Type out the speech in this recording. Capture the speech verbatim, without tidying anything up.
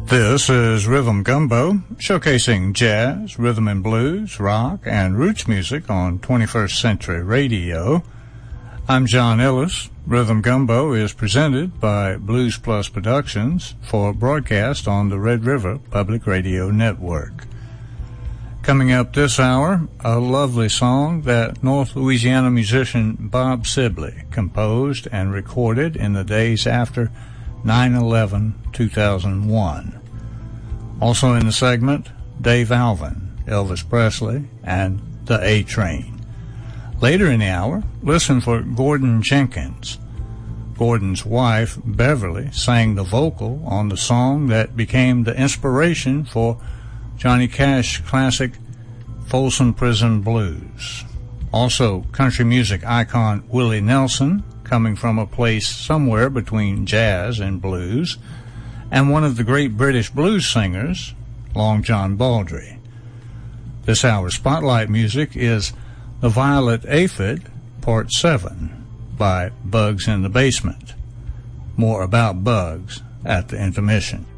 This is Rhythm Gumbo, showcasing jazz, rhythm and blues, rock, and roots music on twenty-first Century Radio. I'm John Ellis. Rhythm Gumbo is presented by Blues Plus Productions for broadcast on the Red River Public Radio Network. Coming up this hour, a lovely song that North Louisiana musician Bob Sibley composed and recorded in the days after nine eleven two thousand one. Also in the segment, Dave Alvin, Elvis Presley, and the A-Train. Later in the hour, listen for Gordon Jenkins. Gordon's wife, Beverly, sang the vocal on the song that became the inspiration for Johnny Cash's classic Folsom Prison Blues. Also, country music icon Willie Nelson, coming from a place somewhere between jazz and blues, and one of the great British blues singers, Long John Baldry. This hour's spotlight music is The Violet Aphid, Part seven, by Bugs in the Basement. More about Bugs at the intermission.